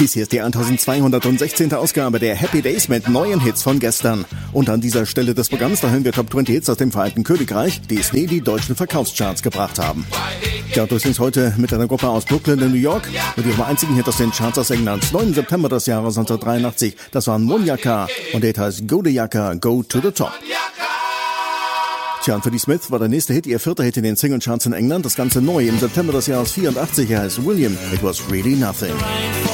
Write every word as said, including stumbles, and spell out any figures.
Dies hier ist die eintausendzweihundertsechzehnte Ausgabe der Happy Days mit neuen Hits von gestern. Und an dieser Stelle des Programms, da hören wir Top zwanzig Hits aus dem Vereinigten Königreich, die es nie die deutschen Verkaufscharts gebracht haben. Ja, du singst heute mit einer Gruppe aus Brooklyn in New York mit ihrem einzigen Hit aus den Charts aus England. neunten September des Jahres neunzehnhundertdreiundachtzig. Das war Munyaka und der Hit heißt Go the Yaka, Go to the Top. Tja, und für die Smiths war der nächste Hit ihr vierter Hit in den Singlecharts in England. Das Ganze neu im September des Jahres vierundachtzig. Er heißt William, It Was Really Nothing.